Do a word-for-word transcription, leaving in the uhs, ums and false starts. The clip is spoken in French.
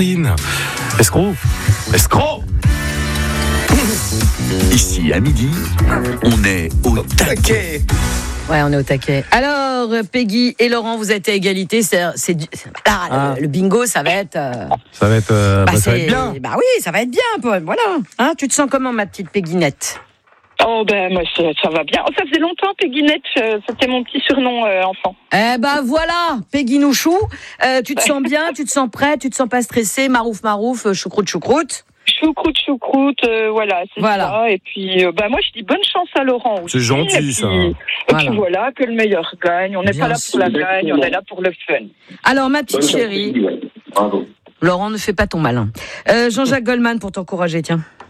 Sandrine. Escroc. Escroc. Ici, à midi, on est au taquet. Ouais, on est au taquet. Alors, Peggy et Laurent, vous êtes à égalité. C'est, c'est, c'est là, Ah. le, le bingo, ça va être. Euh, Ça va être, euh, bah, bah, ça va c'est- être bien. Bah oui, ça va être bien, Paul. Voilà. Hein, tu te sens comment, ma petite Pegginette? Oh ben moi ça, ça va bien. Oh, ça faisait longtemps Pegginette, euh, c'était mon petit surnom euh, enfant. Eh ben voilà, Peggy Nouchou. Euh, tu te sens bien, tu te sens prêt, tu te sens pas stressé, marouf marouf, euh, choucroute choucroute. Choucroute, choucroute, euh, voilà, c'est Voilà. ça. Et puis, euh, bah moi, je dis bonne chance à Laurent aussi. C'est gentil, et puis, ça. Et Voilà. puis voilà, que le meilleur gagne. On n'est Bien pas là sûr. pour la gagne, on est là pour le fun. Alors, ma petite chérie, Bravo. Laurent, ne fais pas ton malin. Euh, Jean-Jacques Goldman pour t'encourager, tiens.